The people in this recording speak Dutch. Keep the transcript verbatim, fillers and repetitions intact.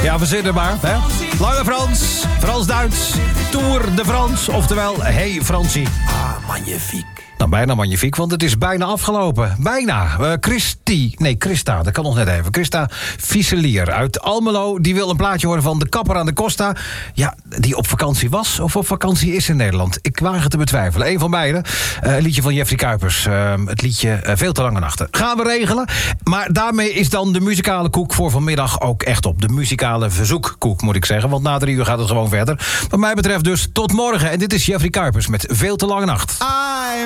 Ja, verzin maar. Hè? Lange Frans, Frans-Duits, Tour de France. Oftewel, hey Fransie. Ah, magnifiek. Nou, bijna magnifiek, want het is bijna afgelopen. Bijna. Uh, Christy, nee, Christa, dat kan nog net even. Christa Fieselier uit Almelo, die wil een plaatje horen van de kapper aan de Costa. Ja, die op vakantie was of op vakantie is in Nederland. Ik waag het te betwijfelen. Eén van beiden. Uh, een liedje van Jeffrey Kuipers. Uh, het liedje uh, Veel te lange nachten. Gaan we regelen. Maar daarmee is dan de muzikale koek voor vanmiddag ook echt op. De muzikale verzoekkoek, moet ik zeggen. Want na drie uur gaat het gewoon verder. Wat mij betreft dus tot morgen. En dit is Jeffrey Kuipers met Veel te lange nacht. I